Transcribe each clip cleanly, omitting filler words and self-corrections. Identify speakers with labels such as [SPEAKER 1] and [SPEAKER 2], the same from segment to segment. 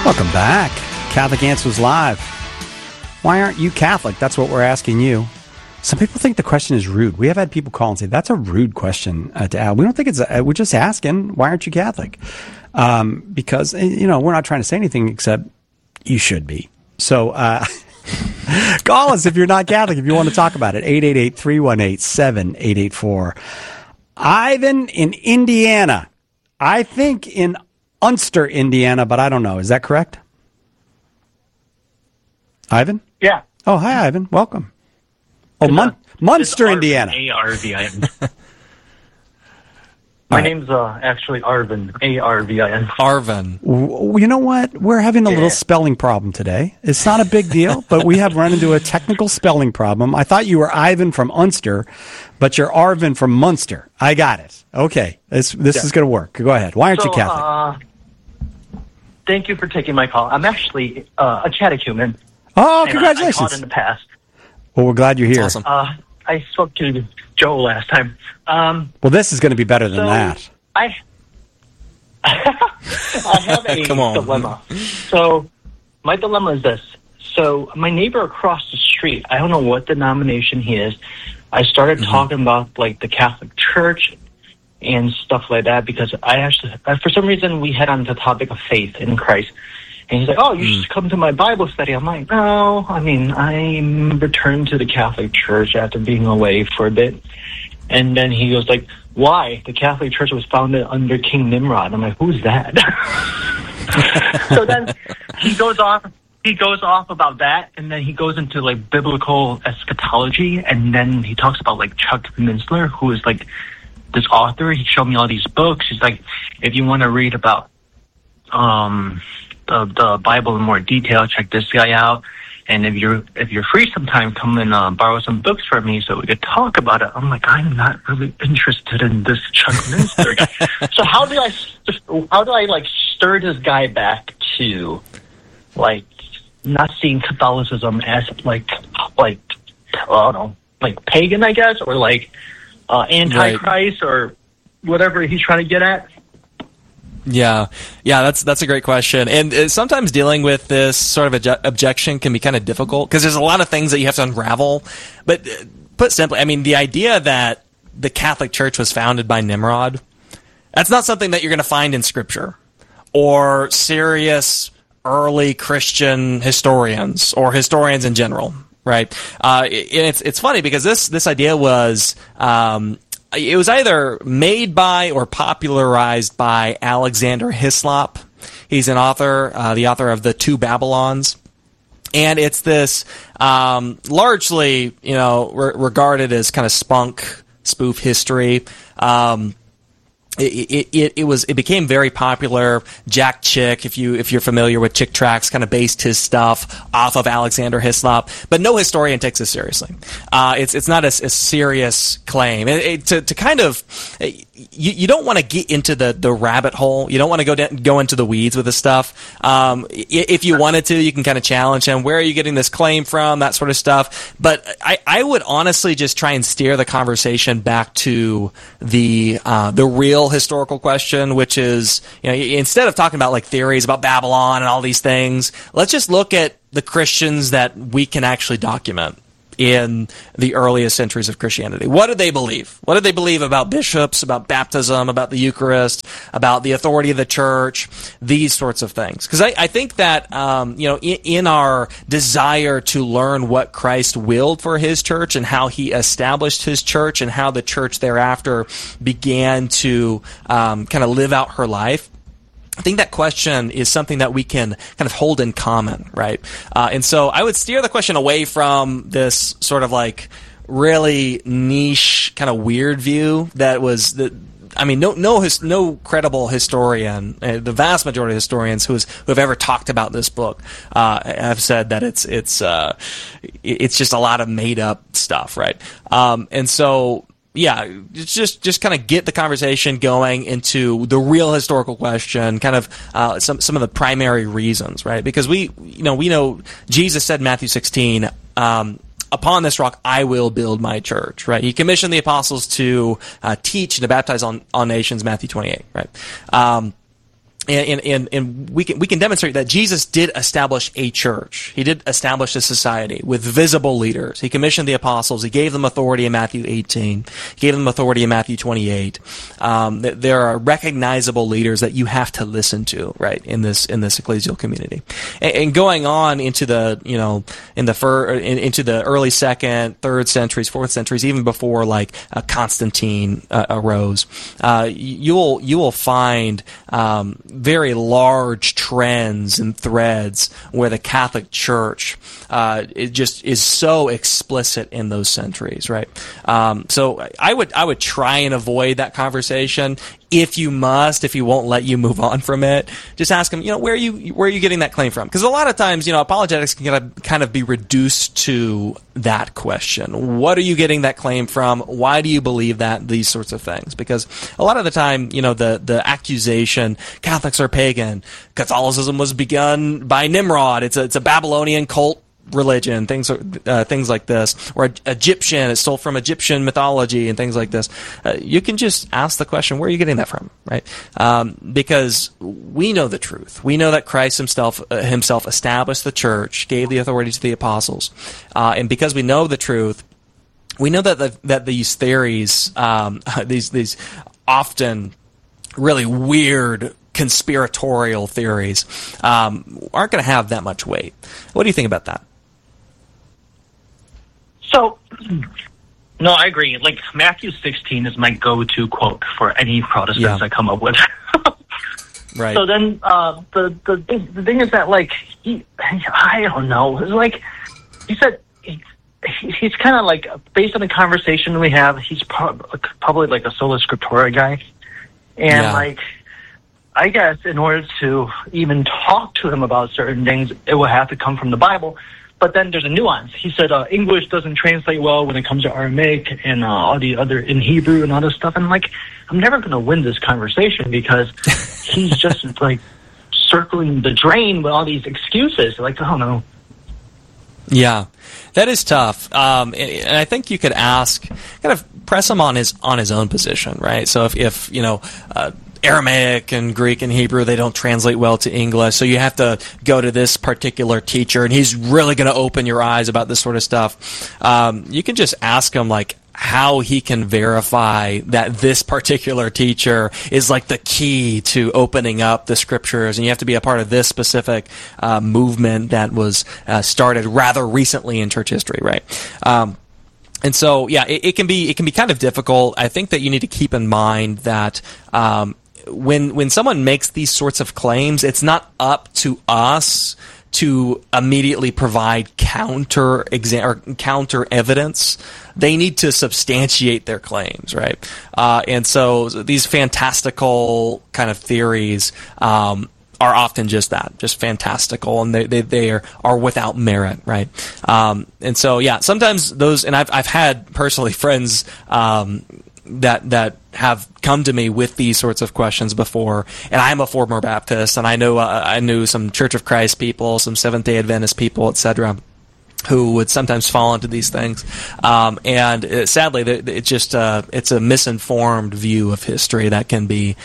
[SPEAKER 1] Welcome back. Catholic Answers Live. Why aren't you Catholic? That's what we're asking you. Some people think the question is rude. We have had people call and say, that's a rude question to ask. We don't think it's, we're just asking, why aren't you Catholic? Because, we're not trying to say anything except you should be. So, call us if you're not Catholic, if you want to talk about it. 888-318-7884. Ivan in Indiana. I think in Unster, Indiana, but I don't know. Is that correct? Ivan?
[SPEAKER 2] Yeah.
[SPEAKER 1] Oh, hi, Ivan. Welcome. Oh, Munster, Indiana.
[SPEAKER 2] A-R-V-I-N. My name's actually Arvin. A-R-V-I-N.
[SPEAKER 3] Arvin.
[SPEAKER 1] You know what? We're having a little spelling problem today. It's not a big deal, but we have run into a technical spelling problem. I thought you were Ivan from Unster, but you're Arvin from Munster. I got it. Okay. This is going to work. Go ahead. Why aren't you Catholic?
[SPEAKER 2] Thank you for taking my call. I'm actually a catechumen.
[SPEAKER 1] Oh, congratulations.
[SPEAKER 2] I taught in the past.
[SPEAKER 1] Well, we're glad you're here.
[SPEAKER 3] Awesome.
[SPEAKER 2] I spoke to Joe last time.
[SPEAKER 1] Well, this is going to be better than that.
[SPEAKER 2] I have a dilemma. So my dilemma is this. So my neighbor across the street, I don't know what denomination he is. I started talking about like the Catholic Church and stuff like that because I actually, for some reason, we head on the topic of faith in Christ. And he's like, oh, you should come to my Bible study. I'm like, no, I mean, I returned to the Catholic Church after being away for a bit. And then he goes like, why? The Catholic Church was founded under King Nimrod. I'm like, who's that? So then he goes off about that, and then he goes into like biblical eschatology, and then he talks about like Chuck Missler, who is like this author. He showed me all these books. He's like, if you want to read about the Bible in more detail, check this guy out. And if you're free sometime, come and borrow some books from me so we could talk about it. I'm like, I'm not really interested in this Chuck Missler guy. So how do I like stir this guy back to like not seeing Catholicism as like I don't know, like pagan, I guess, or like Antichrist or whatever he's trying to get at?
[SPEAKER 3] Yeah, that's a great question. And sometimes dealing with this sort of objection can be kind of difficult because there's a lot of things that you have to unravel. But put simply, I mean, the idea that the Catholic Church was founded by Nimrod, that's not something that you're going to find in Scripture or serious early Christian historians or historians in general, right? It's funny because this idea was it was either made by or popularized by Alexander Hislop. He's an author, the author of The Two Babylons. And it's this largely, regarded as kind of spunk spoof history. It became very popular. Jack Chick, if you're familiar with Chick Tracts, kind of based his stuff off of Alexander Hislop, but no historian takes it seriously. It's not a serious claim. To kind of you don't want to get into the rabbit hole. You don't want to go into the weeds with this stuff. If you wanted to, you can kind of challenge him. Where are you getting this claim from? That sort of stuff. But I would honestly just try and steer the conversation back to the real historical question, which is, instead of talking about like theories about Babylon and all these things, let's just look at the Christians that we can actually document in the earliest centuries of Christianity. What did they believe? What did they believe about bishops, about baptism, about the Eucharist, about the authority of the church, these sorts of things? Because I think that, in our desire to learn what Christ willed for his church and how he established his church and how the church thereafter began to kind of live out her life, I think that question is something that we can kind of hold in common, right? And so I would steer the question away from this sort of like really niche, kind of weird view that was no credible historian, the vast majority of historians who have ever talked about this book have said that it's just a lot of made up stuff, right? And so. Yeah, just kind of get the conversation going into the real historical question, kind of some of the primary reasons, right? Because we know Jesus said in Matthew 16, upon this rock I will build my church, right? He commissioned the apostles to teach and to baptize on nations, Matthew 28, right? And we can demonstrate that Jesus did establish a church. He did establish a society with visible leaders. He commissioned the apostles. He gave them authority in Matthew 18. He gave them authority in Matthew 28. There are recognizable leaders that you have to listen to, right, in this ecclesial community. And going on into the into the early 2nd, 3rd centuries, 4th centuries, even before like Constantine arose, you will find very large trends and threads where the Catholic Church it just is so explicit in those centuries, right? So I would try and avoid that conversation. If you won't let you move on from it, just ask them, where are you getting that claim from? Because a lot of times, apologetics can kind of be reduced to that question. What are you getting that claim from? Why do you believe that? These sorts of things. Because a lot of the time, the accusation, Catholics are pagan, Catholicism was begun by Nimrod, it's a Babylonian cult religion, things like this, or Egyptian, it stole from Egyptian mythology and things like this. You can just ask the question, where are you getting that from, right? Because we know the truth. We know that Christ himself established the church, gave the authority to the apostles, and because we know the truth, we know that these theories, these often really weird conspiratorial theories, aren't going to have that much weight. What do you think about that?
[SPEAKER 2] So, no, I agree. Like, Matthew 16 is my go-to quote for any Protestants I come up with.
[SPEAKER 3] Right.
[SPEAKER 2] So then, the thing is that, like, I don't know. It's like, he said, he's kind of like, based on the conversation we have, he's probably like a sola scriptura guy. And, like, I guess in order to even talk to him about certain things, it will have to come from the Bible. But then there's a nuance. He said English doesn't translate well when it comes to Aramaic and all the other in Hebrew and all this stuff. And like, I'm never going to win this conversation because he's just like circling the drain with all these excuses. Like, I don't know.
[SPEAKER 3] Yeah, that is tough. And I think you could kind of press him on his own position, right? So if Aramaic and Greek and Hebrew, they don't translate well to English, so you have to go to this particular teacher, and he's really going to open your eyes about this sort of stuff. You can just ask him, like, how he can verify that this particular teacher is like the key to opening up the scriptures, and you have to be a part of this specific movement that was started rather recently in church history, right? And so, yeah, it can be kind of difficult. I think that you need to keep in mind that when someone makes these sorts of claims, it's not up to us to immediately provide counter evidence. They need to substantiate their claims, right? And so these fantastical kind of theories are often just that, just fantastical, and they are without merit, right? And so, yeah, sometimes those, and I've had personally friends that have come to me with these sorts of questions before, and I'm a former Baptist, and I knew some Church of Christ people, some Seventh-day Adventist people, etc., who would sometimes fall into these things, and sadly, it's a misinformed view of history that can be,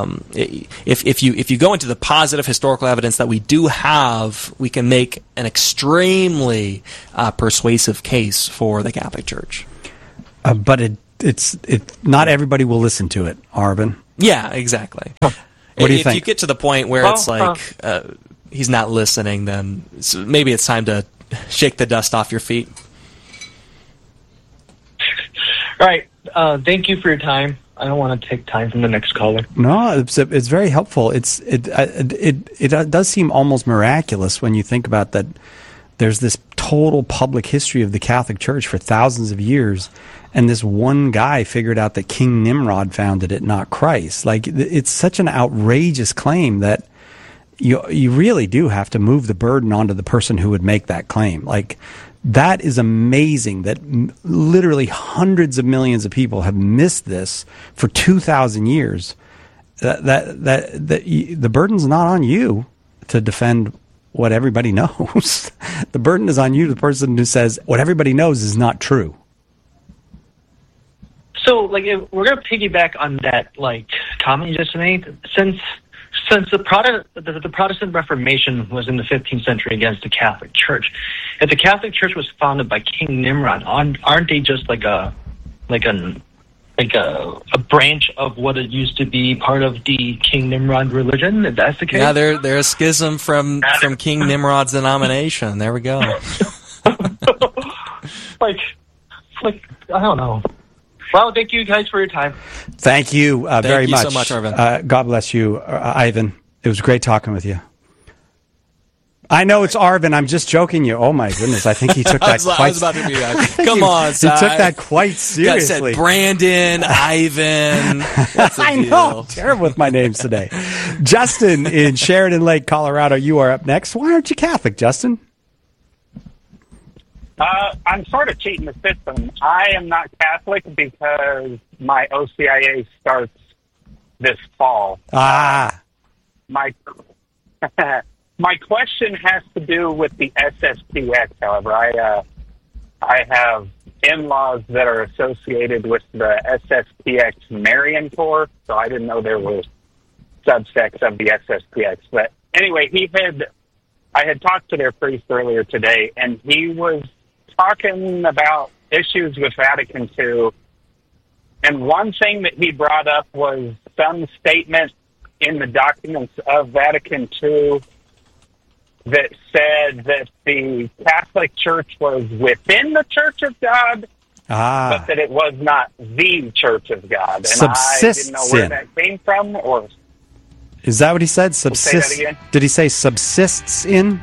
[SPEAKER 3] if you go into the positive historical evidence that we do have, we can make an extremely persuasive case for the Catholic Church.
[SPEAKER 1] But it's not everybody will listen to it, Arvin.
[SPEAKER 3] Yeah, exactly.
[SPEAKER 1] What do you think?
[SPEAKER 3] If you get to the point where it's like he's not listening, then maybe it's time to shake the dust off your feet.
[SPEAKER 2] All right. Thank you for your time. I don't want to take time from the next caller.
[SPEAKER 1] No, it's very helpful. It does seem almost miraculous when you think about that. There's this total public history of the Catholic Church for thousands of years, and this one guy figured out that King Nimrod founded it, not Christ. Like, it's such an outrageous claim that you really do have to move the burden onto the person who would make that claim. Like, that is amazing that literally hundreds of millions of people have missed this for 2,000 years. The burden's not on you to defend what everybody knows. The burden is on you, the person who says what everybody knows is not true.
[SPEAKER 2] So, like, if we're going to piggyback on that, like, comment you just made, since Since the Protestant Reformation was in the 15th century against the Catholic Church, if the Catholic Church was founded by King Nimrod, aren't they just like a branch of what it used to be part of the King Nimrod religion? If that's the case,
[SPEAKER 3] yeah, they're a schism from King Nimrod's denomination. There we go.
[SPEAKER 2] like I don't know. Well, thank you guys for your time.
[SPEAKER 1] Thank you very much.
[SPEAKER 3] Thank you so much, Arvin.
[SPEAKER 1] God bless you, Ivan. It was great talking with you. I know it's Arvin. I'm just joking you. Oh, my goodness. I think he took that
[SPEAKER 3] I was about to be Come on,
[SPEAKER 1] he took that quite seriously.
[SPEAKER 3] Said Brandon, Ivan. What's the
[SPEAKER 1] I
[SPEAKER 3] deal?
[SPEAKER 1] know. I'm terrible with my names today. Justin in Sheridan Lake, Colorado. You are up next. Why aren't you Catholic, Justin?
[SPEAKER 4] I'm sort of cheating the system. I am not Catholic because my OCIA starts this fall.
[SPEAKER 1] My
[SPEAKER 4] question has to do with the SSPX, however. I have in-laws that are associated with the SSPX Marian Corps, so I didn't know there were subsects of the SSPX. But anyway, I had talked to their priest earlier today, and he was talking about issues with Vatican II, and one thing that he brought up was some statement in the documents of Vatican II that said that the Catholic Church was within the Church of God, but that it was not the Church of God. And I didn't know where that came from. Or
[SPEAKER 1] is that what he said?
[SPEAKER 4] Subsists? Say that again?
[SPEAKER 1] Did he say subsists in?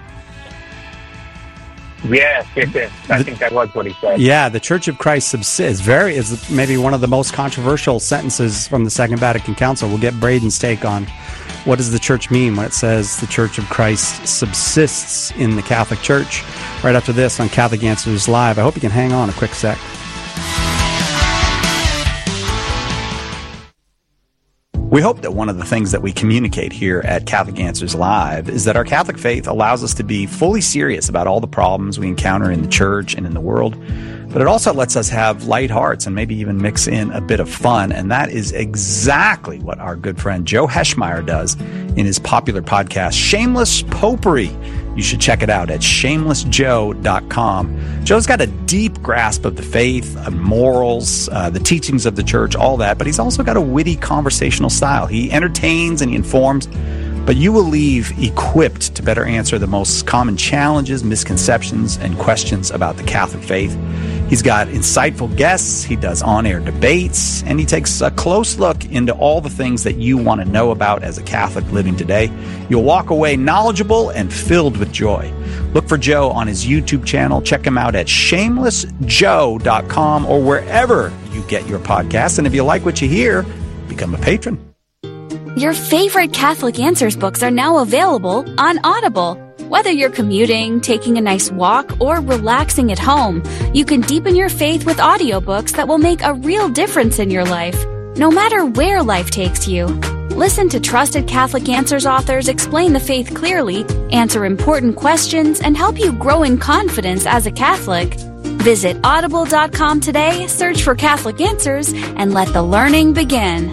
[SPEAKER 4] Yes. I think that was what he said.
[SPEAKER 1] Yeah, the Church of Christ subsists is maybe one of the most controversial sentences from the Second Vatican Council. We'll get Braden's take on what does the church mean when it says the Church of Christ subsists in the Catholic Church. Right after this on Catholic Answers Live. I hope you can hang on a quick sec. We hope that one of the things that we communicate here at Catholic Answers Live is that our Catholic faith allows us to be fully serious about all the problems we encounter in the church and in the world, but it also lets us have light hearts and maybe even mix in a bit of fun, and that is exactly what our good friend Joe Heschmeyer does in his popular podcast, Shameless Popery. You should check it out at shamelessjoe.com. Joe's got a deep grasp of the faith, morals, the teachings of the church, all that, but he's also got a witty conversational style. He entertains and he informs, but you will leave equipped to better answer the most common challenges, misconceptions, and questions about the Catholic faith. He's got insightful guests, he does on-air debates, and he takes a close look into all the things that you want to know about as a Catholic living today. You'll walk away knowledgeable and filled with joy. Look for Joe on his YouTube channel. Check him out at shamelessjoe.com or wherever you get your podcasts. And if you like what you hear, become a patron.
[SPEAKER 5] Your favorite Catholic Answers books are now available on Audible. Whether you're commuting, taking a nice walk, or relaxing at home, you can deepen your faith with audiobooks that will make a real difference in your life, no matter where life takes you. Listen to trusted Catholic Answers authors explain the faith clearly, answer important questions, and help you grow in confidence as a Catholic. Visit audible.com today, search for Catholic Answers, and let the learning begin.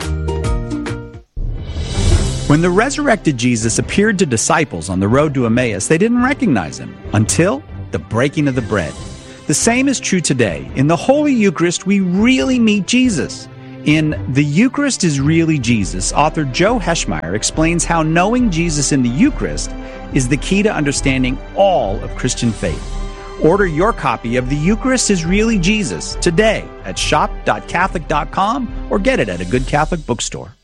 [SPEAKER 1] When the resurrected Jesus appeared to disciples on the road to Emmaus, they didn't recognize him until the breaking of the bread. The same is true today. In the Holy Eucharist, we really meet Jesus. In The Eucharist is Really Jesus, author Joe Heschmeyer explains how knowing Jesus in the Eucharist is the key to understanding all of Christian faith. Order your copy of The Eucharist is Really Jesus today at shop.catholic.com or get it at a good Catholic bookstore.